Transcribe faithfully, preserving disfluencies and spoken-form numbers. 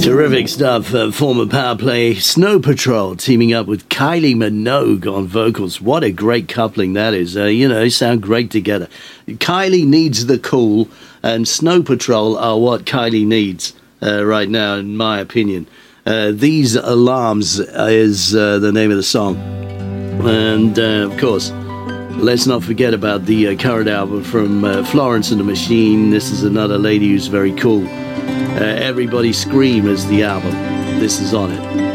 Terrific stuff. Uh, former Power Play Snow Patrol teaming up with Kylie Minogue on vocals. What a great coupling that is. Uh, you know, they sound great together. Kylie needs the cool, and Snow Patrol are what Kylie needs uh, right now, in my opinion. Uh, These Alarms is uh, the name of the song. And, uh, of course, let's not forget about the uh, current album from uh, Florence and the Machine. This is another lady who's very cool. Uh, Everybody Scream is the album. This is on it.